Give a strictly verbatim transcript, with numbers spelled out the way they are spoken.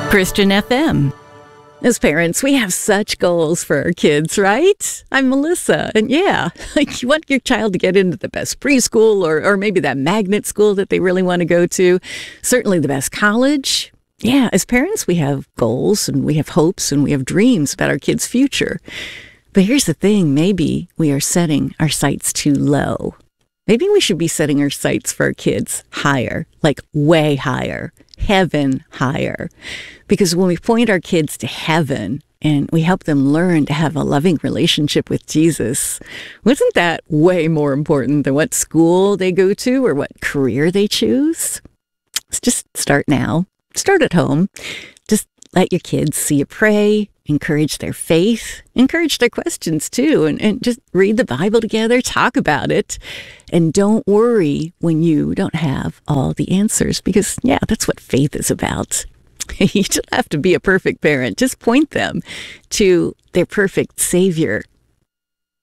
Christian F M. As parents, we have such goals for our kids, right? I'm Melissa, and yeah, like you want your child to get into the best preschool or, or maybe that magnet school that they really want to go to, certainly the best college. Yeah, as parents, we have goals and we have hopes and we have dreams about our kids' future. But here's the thing, maybe we are setting our sights too low. Maybe we should be setting our sights for our kids higher, like way higher, heaven higher. Because when we point our kids to heaven and we help them learn to have a loving relationship with Jesus, wasn't that way more important than what school they go to or what career they choose? Let's just start now. Start at home. Just let your kids see you pray, encourage their faith, encourage their questions too, and, and just read the Bible together, talk about it, and don't worry when you don't have all the answers, because, yeah, that's what faith is about. You don't have to be a perfect parent. Just point them to their perfect Savior,